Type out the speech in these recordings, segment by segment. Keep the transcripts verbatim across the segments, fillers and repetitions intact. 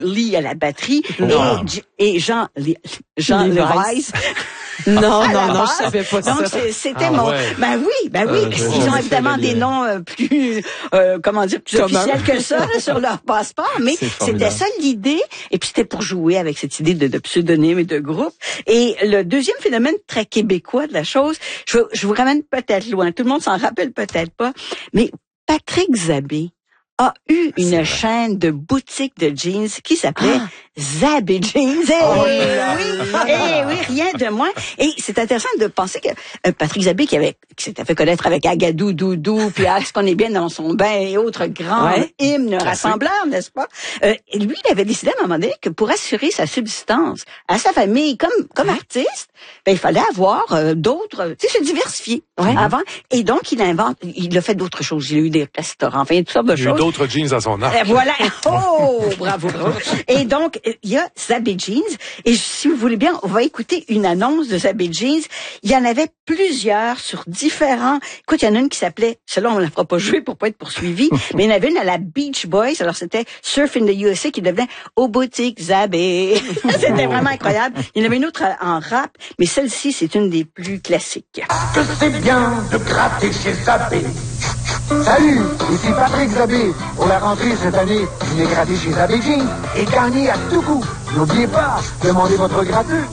Lee à la batterie Non. et, et Jean, Jean Levice. Non, non, non, je savais pas Donc, ça. c'était ah, mon... ouais. Ben oui, ben oui. Euh, Ils ont évidemment des noms euh, plus, euh, comment dire, plus Comment? officiels que ça là, sur leur passeport, mais c'était ça l'idée. Et puis, c'était pour jouer avec cette idée de, de pseudonyme et de groupe. Et le deuxième phénomène très québécois de la chose, je, je vous ramène peut-être loin. Tout le monde s'en rappelle peut-être pas, mais Patrick Zabé a eu une chaîne de boutiques de jeans qui s'appelait ah. Zabé Jeans. Eh oh oui, eh oui, rien de moins. Et c'est intéressant de penser que euh, Patrick Zabé, qui avait, qui s'était fait connaître avec Agadou, Doudou, puis Est-ce qu'on est bien dans son bain et autres grands ouais. hymnes rassembleurs, n'est-ce pas? Euh, lui, il avait décidé à un moment donné que pour assurer sa subsistance à sa famille comme comme ouais. artiste, ben il fallait avoir euh, d'autres, tu sais, se diversifier ouais. avant. Et donc il invente, il a fait d'autres choses. Il a eu des restaurants, enfin, toutes sortes de il choses. D'autres jeans à son âge. Euh, voilà. Oh, bravo, bravo. Et donc, il y a Zabé Jeans. Et si vous voulez bien, on va écouter une annonce de Zabé Jeans. Il y en avait plusieurs sur différents... Écoute, il y en a une qui s'appelait... Celle-là, on ne la fera pas jouer pour pas être poursuivi. Mais il y en avait une à la Beach Boys. Alors, c'était Surf in the U S A qui devenait Aux boutiques Zabé. C'était vraiment incroyable. Il y en avait une autre en rap. Mais celle-ci, c'est une des plus classiques. Que c'est bien de gratter chez Zabé. Salut, ici Patrick Zabé. Pour la rentrée cette année, venez gratter chez Zabé Jeans et gagnez à tout coup. N'oubliez pas, demandez votre gratteux.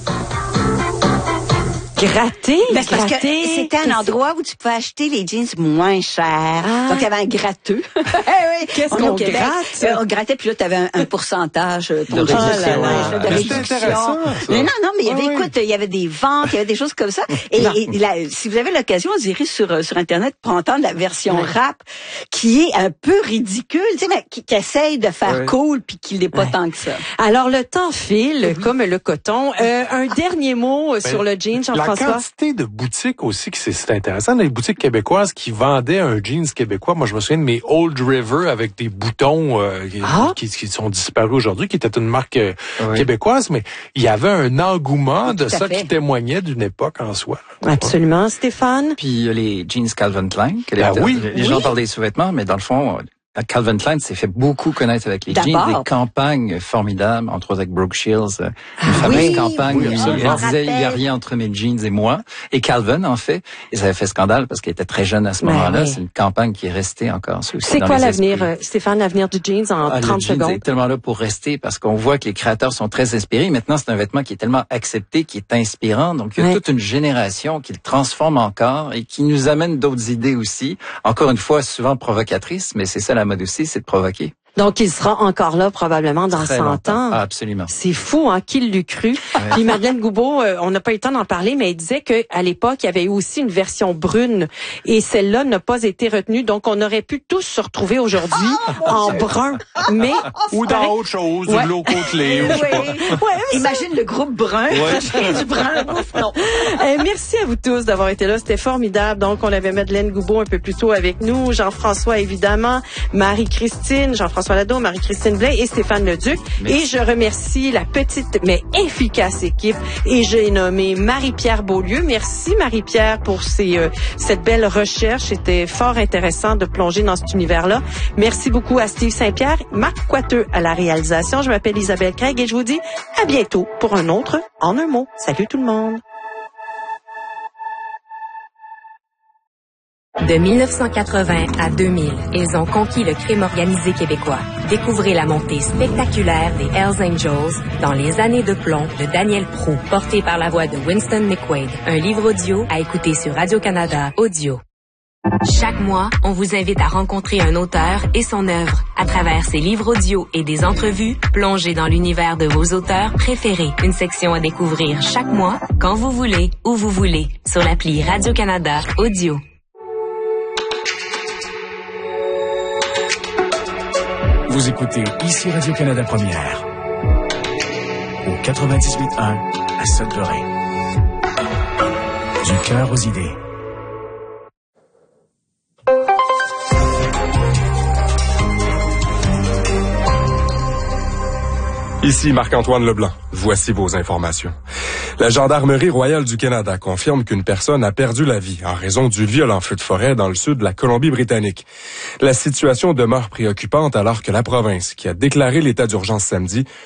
Gratter? Ben, parce gratter, que c'était un endroit où tu pouvais acheter les jeans moins chers. Ah. Donc, il y avait un gratteux. Eh oui. Qu'est-ce qu'on gratte? Euh, on grattait, puis là, tu avais un, un pourcentage pour de réduction. De réduction. Mais non, non, mais il y avait, ah, écoute, oui. il y avait des ventes, il y avait des choses comme ça. Et, et là, si vous avez l'occasion, vous irez sur, sur Internet pour entendre la version ouais. rap, qui est un peu ridicule, tu sais, mais qui, qui essaye de faire ouais. cool, puis qui l'est pas ouais. tant que ça. Alors, le temps file, oui. comme le coton. Euh, un dernier mot ben, sur le jean, Jean-François. La quantité de boutiques aussi, c'est, c'est intéressant. Les boutiques québécoises qui vendaient un jeans québécois. Moi, je me souviens de mes Old River avec des boutons euh, ah. qui, qui sont disparus aujourd'hui, qui était une marque euh, oui. québécoise, mais il y avait un engouement de ça qui témoignait d'une époque en soi. Absolument, Stéphane. Puis les jeans Calvin Klein. Que les, ben oui. les gens oui. parlent des sous-vêtements, mais dans le fond... Calvin Klein s'est fait beaucoup connaître avec les jeans, des campagnes formidables, entre autres avec Brooke Shields, une ah, fameuse oui, campagne oui, où il disait il n'y a rien entre mes jeans et moi. Et Calvin, en fait, et ça avait fait scandale parce qu'il était très jeune à ce moment-là. Oui. C'est une campagne qui est restée encore. C'est quoi l'avenir, esprits. Stéphane, l'avenir du jeans en ah, trente le jeans secondes? est tellement là pour rester parce qu'on voit que les créateurs sont très inspirés. Maintenant, c'est un vêtement qui est tellement accepté, qui est inspirant. Donc, il y a oui. toute une génération qui le transforme encore et qui nous amène d'autres idées aussi. Encore une fois, souvent provocatrices, mais c'est ça la mode aussi, c'est de provoquer. Donc, il sera encore là probablement dans Très cent longtemps. ans. Ah, absolument. C'est fou, hein, qui l'eût cru. Ouais. Puis Madeleine Goubeau, euh, on n'a pas eu le temps d'en parler, mais elle disait qu'à l'époque, il y avait eu aussi une version brune et celle-là n'a pas été retenue. Donc, on aurait pu tous se retrouver aujourd'hui oh, en Dieu. brun. Mais ou dans autre chose, ouais. du low côtelé. Oui. Ouais, imagine le groupe brun. Ouais. du brun. Non. Euh, merci à vous tous d'avoir été là. C'était formidable. Donc, on avait Madeleine Goubeau un peu plus tôt avec nous, Jean-François, évidemment, Marie-Christine, Jean-François Lado, Marie-Christine Blais et Stéphane Leduc. Merci. Et je remercie la petite mais efficace équipe. Et j'ai nommé Marie-Pierre Beaulieu. Merci Marie-Pierre pour ces, euh, cette belle recherche. C'était fort intéressant de plonger dans cet univers-là. Merci beaucoup à Steve Saint-Pierre, Marc Coiteux à la réalisation. Je m'appelle Isabelle Craig et je vous dis à bientôt pour un autre En un mot. Salut tout le monde. De mille neuf cent quatre-vingts à deux mille, ils ont conquis le crime organisé québécois. Découvrez la montée spectaculaire des Hells Angels dans Les années de plomb de Daniel Proulx, porté par la voix de Winston McQuaid. Un livre audio à écouter sur Radio-Canada Audio. Chaque mois, on vous invite à rencontrer un auteur et son œuvre. À travers ses livres audio et des entrevues, plongez dans l'univers de vos auteurs préférés. Une section à découvrir chaque mois, quand vous voulez, où vous voulez, sur l'appli Radio-Canada Audio. Vous écoutez ici Radio-Canada Première au quatre-vingt-dix-huit un à Sudbury. Du cœur aux idées. Ici Marc-Antoine Leblanc. Voici vos informations. La Gendarmerie royale du Canada confirme qu'une personne a perdu la vie en raison du violent feu de forêt dans le sud de la Colombie-Britannique. La situation demeure préoccupante alors que la province, qui a déclaré l'état d'urgence samedi,